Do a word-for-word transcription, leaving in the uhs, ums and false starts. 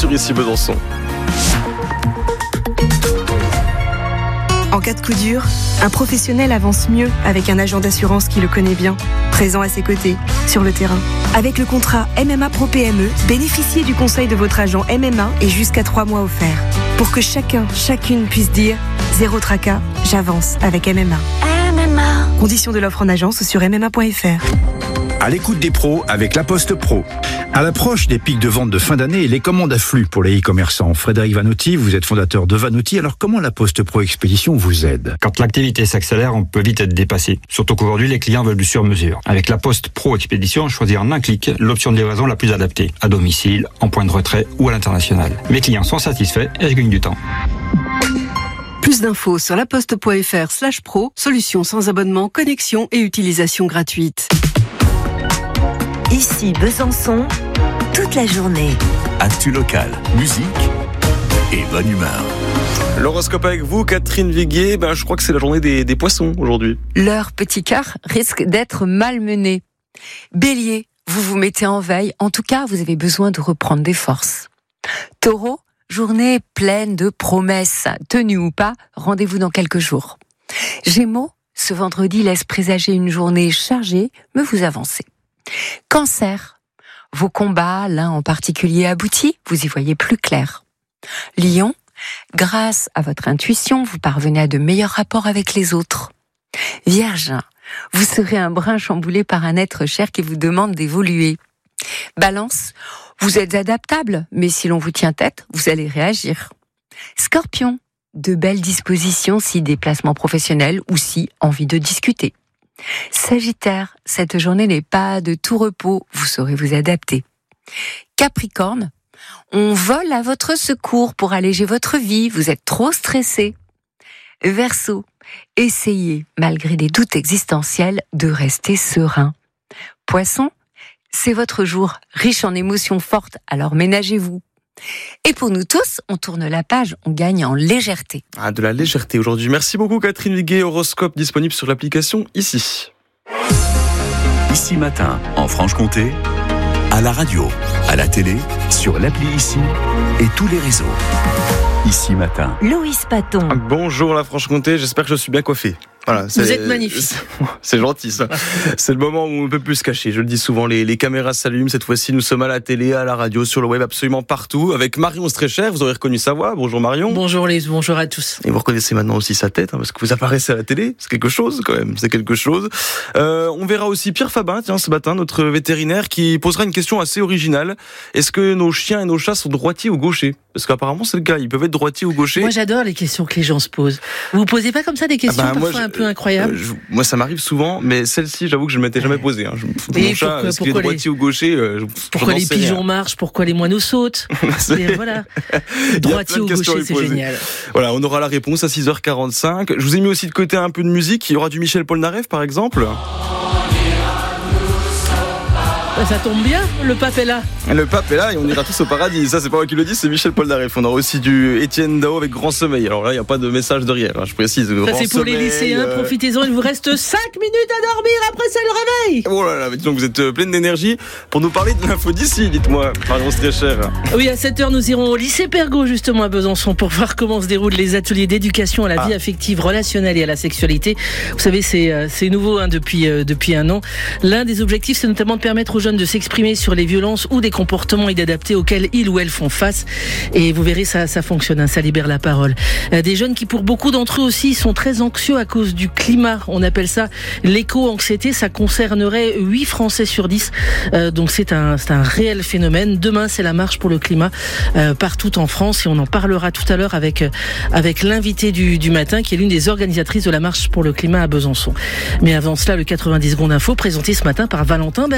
sur Ici Besançon. En cas de coup dur, un professionnel avance mieux avec un agent d'assurance qui le connaît bien, présent à ses côtés, sur le terrain. Avec le contrat M M A Pro P M E, bénéficiez du conseil de votre agent M M A et jusqu'à trois mois offerts. Pour que chacun, chacune puisse dire « Zéro tracas, j'avance avec M M A ». M M A. Conditions de l'offre en agence sur m m a point f r. À l'écoute des pros avec La Poste Pro. À l'approche des pics de vente de fin d'année, les commandes affluent pour les e-commerçants. Frédéric Vanotti, vous êtes fondateur de Vanotti. Alors comment La Poste Pro Expédition vous aide ? Quand l'activité s'accélère, on peut vite être dépassé. Surtout qu'aujourd'hui, les clients veulent du sur-mesure. Avec La Poste Pro Expédition, choisir en un clic l'option de livraison la plus adaptée. À domicile, en point de retrait ou à l'international. Mes clients sont satisfaits et je gagne du temps. Plus d'infos sur laposte.fr slash pro, solution sans abonnement, connexion et utilisation gratuite. Ici Besançon, toute la journée. Actu locale, musique et bonne humeur. L'horoscope avec vous, Catherine Viguier. Ben, je crois que c'est la journée des, des poissons aujourd'hui. Leur petit cœur risque d'être malmené. Bélier, vous vous mettez en veille. En tout cas, vous avez besoin de reprendre des forces. Taureau, journée pleine de promesses. Tenues ou pas, rendez-vous dans quelques jours. Gémeaux, ce vendredi laisse présager une journée chargée, mais vous avancez. Cancer, vos combats, l'un en particulier aboutis, vous y voyez plus clair. Lion, grâce à votre intuition, vous parvenez à de meilleurs rapports avec les autres. Vierge, vous serez un brin chamboulé par un être cher qui vous demande d'évoluer. Balance, vous êtes adaptable, mais si l'on vous tient tête, vous allez réagir. Scorpion, de belles dispositions si déplacement professionnel ou si envie de discuter. Sagittaire, cette journée n'est pas de tout repos, vous saurez vous adapter. Capricorne, on vole à votre secours pour alléger votre vie, vous êtes trop stressé. Verseau, essayez, malgré des doutes existentiels, de rester serein. Poisson, c'est votre jour, riche en émotions fortes, alors ménagez-vous. Et pour nous tous, on tourne la page, on gagne en légèreté. Ah, de la légèreté aujourd'hui. Merci beaucoup Catherine Viguier. Horoscope disponible sur l'application Ici. Ici Matin, en Franche-Comté, à la radio, à la télé, sur l'appli Ici et tous les réseaux. Ici Matin. Loïs Paton. Bonjour la Franche-Comté, j'espère que je suis bien coiffé. Voilà, vous êtes magnifique. C'est, c'est gentil ça. C'est le moment où on ne peut plus se cacher. Je le dis souvent, les, les caméras s'allument. Cette fois-ci, nous sommes à la télé, à la radio, sur le web, absolument partout. Avec Marion Strécher, vous aurez reconnu sa voix. Bonjour Marion. Bonjour les, bonjour à tous. Et vous reconnaissez maintenant aussi sa tête, hein, parce que vous apparaissez à la télé. C'est quelque chose quand même, c'est quelque chose. Euh, on verra aussi Pierre Fabin, tiens, ce matin, notre vétérinaire, qui posera une question assez originale. Est-ce que nos chiens et nos chats sont droitiers ou gauchers ? Parce qu'apparemment c'est le cas, ils peuvent être droitiers ou gauchers. Moi j'adore les questions que les gens se posent. Vous vous posez pas comme ça des questions ah bah, parfois moi, je, un peu incroyables. Euh, je, moi ça m'arrive souvent, mais celle-ci j'avoue que je ne m'étais jamais posée. Hein. Je, mon chat, pourquoi, est-ce qu'il est droitier les... ou gaucher euh, je, Pourquoi les pigeons rien. Marchent, pourquoi les moineaux sautent. Et voilà. Droitier ou gaucher, c'est génial. Voilà, on aura la réponse à six heures quarante-cinq. Je vous ai mis aussi de côté un peu de musique. Il y aura du Michel Polnareff par exemple. Ça tombe bien, le pape est là. Le pape est là et on ira tous au paradis. Ça, c'est pas moi qui le dis, c'est Michel Polnareff. On aura aussi du Étienne Dao avec Grand Sommeil. Alors là, il n'y a pas de message derrière, hein, je précise. Ça, grand c'est pour sommeil, les lycéens, euh... profitez-en. Il vous reste cinq minutes à dormir, après ça, le réveil. Oh là là, mais disons que vous êtes pleine d'énergie pour nous parler de l'info d'ici, dites-moi. Marion Strécher. Oui, à sept heures, nous irons au lycée Pergaud, justement, à Besançon, pour voir comment se déroulent les ateliers d'éducation à la ah. vie affective, relationnelle et à la sexualité. Vous savez, c'est, c'est nouveau hein, depuis, euh, depuis un an. L'un des objectifs, c'est notamment de permettre aux jeunes de s'exprimer sur les violences ou des comportements inadaptés auxquels ils ou elles font face. Et vous verrez, ça, ça fonctionne, hein, ça libère la parole. Des jeunes qui, pour beaucoup d'entre eux aussi, sont très anxieux à cause du climat. On appelle ça l'éco-anxiété. Ça concernerait huit Français sur dix. Euh, donc c'est un, c'est un réel phénomène. Demain, c'est la marche pour le climat euh, partout en France. Et on en parlera tout à l'heure avec, avec l'invité du, du matin, qui est l'une des organisatrices de la marche pour le climat à Besançon. Mais avant cela, le quatre-vingt-dix secondes info, présenté ce matin par Valentin Ber-